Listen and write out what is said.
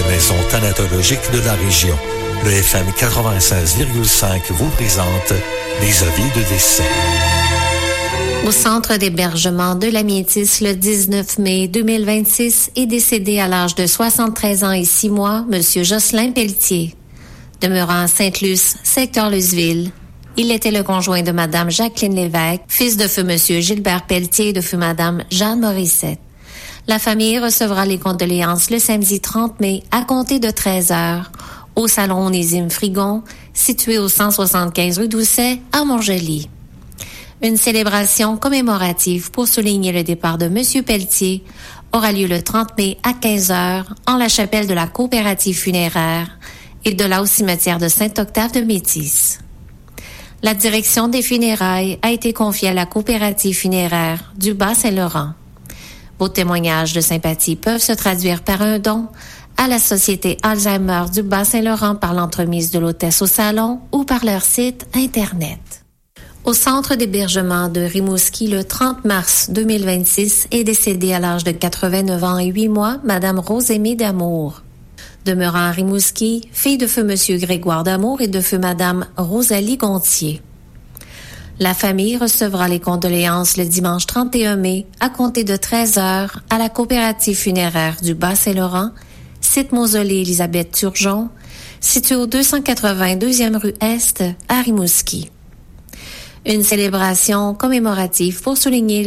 maisons thanatologiques de la région. Le FM 96,5 vous présente les avis de décès. Au centre d'hébergement de la Métis, le 19 mai 2026, est décédé à l'âge de 73 ans et 6 mois, M. Jocelyn Pelletier. Demeurant à Sainte-Luce, secteur Luceville, il était le conjoint de Mme Jacqueline Lévesque, fils de feu M. Gilbert Pelletier et de feu Mme Jeanne Morissette. La famille recevra les condoléances le samedi 30 mai à compter de 13h au salon Onésime Frigon, situé au 175 rue Doucet à Montjoly. Une célébration commémorative pour souligner le départ de M. Pelletier aura lieu le 30 mai à 15h en la chapelle de la coopérative funéraire et de là au cimetière de Saint-Octave de Métis. La direction des funérailles a été confiée à la coopérative funéraire du Bas-Saint-Laurent. Vos témoignages de sympathie peuvent se traduire par un don à la Société Alzheimer du Bas-Saint-Laurent par l'entremise de l'hôtesse au salon ou par leur site Internet. Au centre d'hébergement de Rimouski, le 30 mars 2026, est décédée à l'âge de 89 ans et 8 mois, Mme Rose-Aimée Damour. Demeurant à Rimouski, fille de feu M. Grégoire Damour et de feu Mme Rosalie Gontier. La famille recevra les condoléances le dimanche 31 mai à compter de 13h à la coopérative funéraire du Bas-Saint-Laurent, site mausolée Élisabeth Turgeon, situé au 282e rue Est à Rimouski. Une célébration commémorative pour souligner